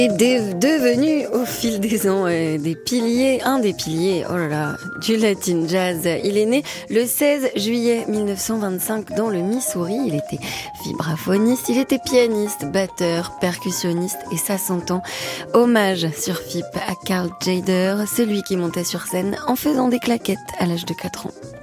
est devenu au fil des ans un des piliers, oh là là, du Latin Jazz. Il est né le 16 juillet 1925 dans le Missouri. Il était vibraphoniste, il était pianiste, batteur, percussionniste et ça s'entend. Hommage sur FIP à Karl Tjader, celui qui montait sur scène en faisant des claquettes à l'âge de 4 ans.